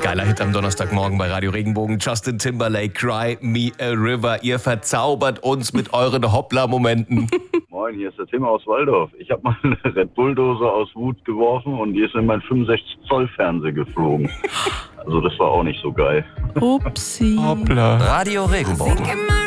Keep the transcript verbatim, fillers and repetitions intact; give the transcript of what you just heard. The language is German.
Geiler Hit am Donnerstagmorgen bei Radio Regenbogen. Justin Timberlake, Cry Me a River. Ihr verzaubert uns mit euren Hoppla-Momenten. Moin, hier ist der Tim aus Waldorf. Ich habe mal eine Red Bull-Dose aus Wut geworfen und die ist in mein fünfundsechzig Zoll Fernseher geflogen. Also das war auch nicht so geil. Upsi. Hoppla. Radio Regenbogen.